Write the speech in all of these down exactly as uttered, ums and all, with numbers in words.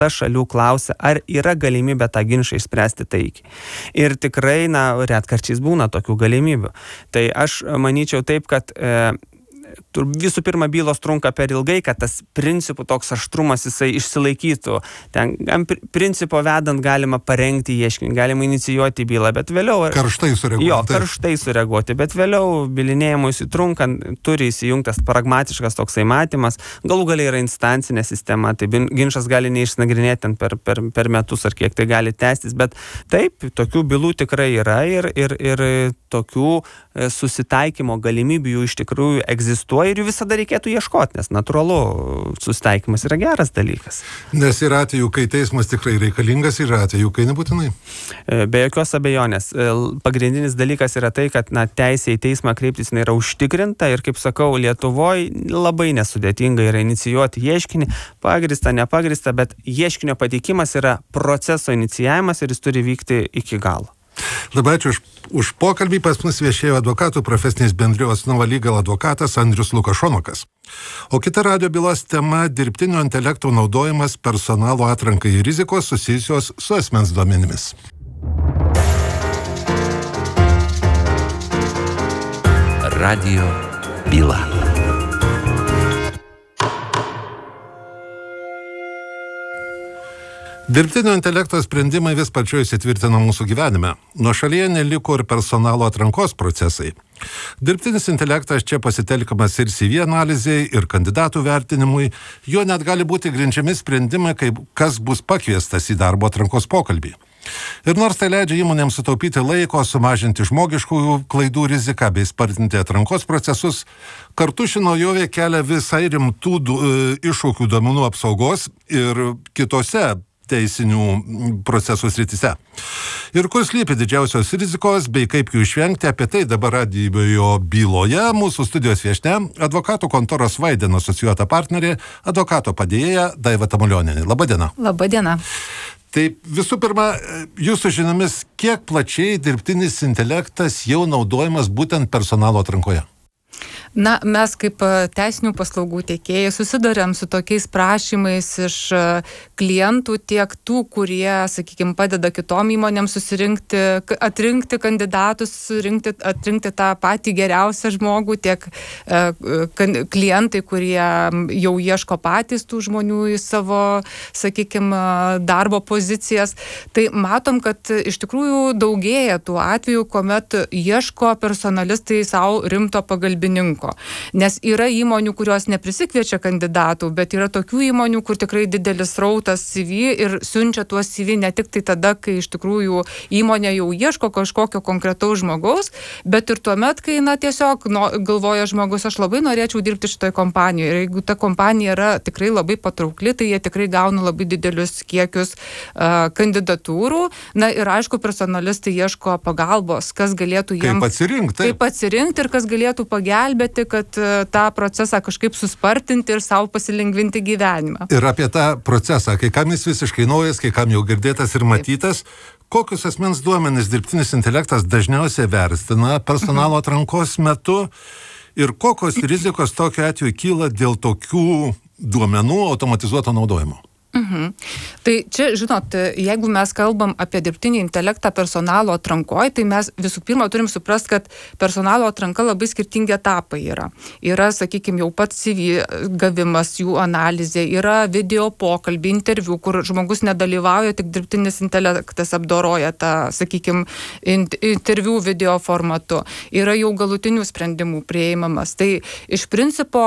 šalių klausia, ar yra galimybė tą ginčą išspręsti taikiai. Ir tikrai, na, retkarčiais būna tokių galimybių. Tai aš manyčiau taip, kad e, visų pirma, bylos trunka per ilgai, kad tas principų toks aštrumas jisai išsilaikytų. Ten principo vedant galima parengti ieškinį, galima inicijuoti bylą, bet vėliau... Karštai sureaguoti. Jo, karštai sureaguoti, bet vėliau bylinėjimui įsitrunkant, turi įsijungtas pragmatiškas toksai matymas. Galų galiai yra instancinė sistema, tai ginčas gali neišnagrinėti per, per, per metus ar kiek tai gali tęstis, bet taip, tokių bylų tikrai yra ir, ir, ir tokių susitaikymo galimybių jų iš tikrųjų egzistuoja ir jų visada reikėtų ieškoti, nes natūralu, susitaikymas yra geras dalykas. Nes yra atvejų, kai teismas tikrai reikalingas, yra atvejų, kai nebūtinai. Be jokios abejonės. Pagrindinis dalykas yra tai, kad na, teisė į teismą kreiptis yra užtikrinta ir, kaip sakau, Lietuvoje labai nesudėtinga yra inicijuoti ieškinį, pagrįsta, nepagrįsta, bet ieškinio pateikimas yra proceso inicijavimas ir jis turi vykti iki galo. Labai ačiū už, už pokalbį. Pas mus viešėjo advokatų profesinės bendrijos Nova Legal advokatas Andrius Lukašonokas. O kita radijo bylos tema – dirbtinio intelekto naudojimas personalo atrankai ir rizikos susijusios su asmens duomenimis. Radijo byla. Dirbtinio intelekto sprendimai vis pačioj įsitvirtina mūsų gyvenime. Nuo šalyje neliko ir personalo atrankos procesai. Dirbtinis intelektas čia pasitelkamas ir C V analizai, ir kandidatų vertinimui. Jo net gali būti grindžiami sprendimai, kaip kas bus pakviestas į darbo atrankos pokalbį. Ir nors tai leidžia įmonėms sutaupyti laiko, sumažinti žmogiškųjų klaidų riziką bei spartinti atrankos procesus, kartu ši naujovė kelia visai rimtų du, iššūkių duomenų apsaugos ir kitose teisinių procesų srityse. Ir kur slypi didžiausios rizikos, bei kaip jų išvengti, apie tai dabar radijo byloje mūsų studijos viešnia, advokatų kontoros Vaiden asocijuota partnerė, advokato padėjėja Daiva Tamulionienė. Labadiena. Labadiena. Tai visų pirma, jūsų žinomis, kiek plačiai dirbtinis intelektas jau naudojamas būtent personalo atrankoje? Na, mes kaip teisinių paslaugų teikėjai susiduriam su tokiais prašymais iš klientų, tiek tų, kurie, sakykime, padeda kitom įmonėm susirinkti, atrinkti kandidatus, surinkti, atrinkti tą patį geriausią žmogų, tiek klientai, kurie jau ieško patys tų žmonių į savo, sakykime, darbo pozicijas. Tai matom, kad iš tikrųjų daugėja tų atvejų, kuomet ieško personalistai savo rimto pagalbininko. Nes yra įmonių, kurios neprisikviečia kandidatų, bet yra tokių įmonių, kur tikrai didelis rautas C V ir siunčia tuos C V ne tik tai tada, kai iš tikrųjų įmonė jau ieško kažkokio konkretaus žmogaus, bet ir tuomet, kai na, tiesiog no, galvoja žmogus, aš labai norėčiau dirbti šitoje kompanijoje. Ir jeigu ta kompanija yra tikrai labai patraukli, tai jie tikrai gauna labai didelius kiekius uh, kandidatūrų. Na ir aišku, personalistai ieško pagalbos, kas galėtų jiems... Kaip atsirinkti. Kaip atsirinkti ir kas galėtų pagelbėti, kad tą procesą kažkaip suspartinti ir savo pasilengvinti gyvenimą. Ir apie tą procesą, kai kam jis visiškai naujas, kai kam jau girdėtas ir matytas, kokius asmens duomenis dirbtinis intelektas dažniausiai verstina personalo atrankos metu ir kokios rizikos tokiu atveju kyla dėl tokių duomenų automatizuoto naudojimo? Mhm. Tai čia, žinot, jeigu mes kalbam apie dirbtinį intelektą personalo atrankoje, tai mes visų pirma turim suprast, kad personalo atranka labai skirtingi etapai yra. Yra, sakykime, jau pats C V gavimas, jų analizė, yra video pokalbį, interviu, kur žmogus nedalyvauja, tik dirbtinis intelektas apdoroja tą, sakykime, interviu video formatu. Yra jau galutinių sprendimų prieimamas. Tai iš principo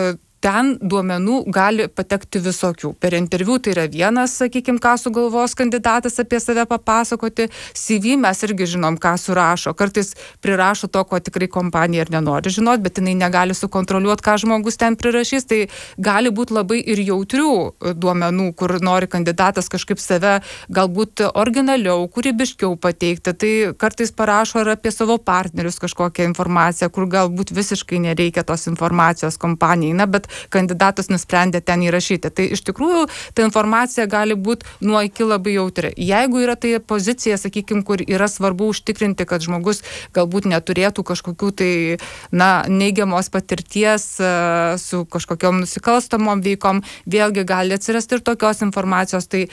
ten duomenų gali patekti visokių. Per interviu tai yra vienas, sakykime, ką sugalvos kandidatas apie save papasakoti. C V mes irgi žinom, ką surašo. Kartais prirašo to, ko tikrai kompanija ir nenori žinot, bet jinai negali sukontroliuoti, ką žmogus ten prirašys. Tai gali būti labai ir jautrių duomenų, kur nori kandidatas kažkaip save galbūt originaliau, kūrybiškiau pateikti. Tai kartais parašo ir apie savo partnerius kažkokią informaciją, kur galbūt visiškai nereikia tos informacijos kompanijai. Na, bet kandidatas nusprendė ten įrašyti. Tai iš tikrųjų ta informacija gali būti nuo iki labai jautri. Jeigu yra tai pozicija, sakykime, kur yra svarbu užtikrinti, kad žmogus galbūt neturėtų kažkokių tai na, neigiamos patirties uh, su kažkokiom nusikalstamom veikom, vėlgi gali atsirasti ir tokios informacijos. Tai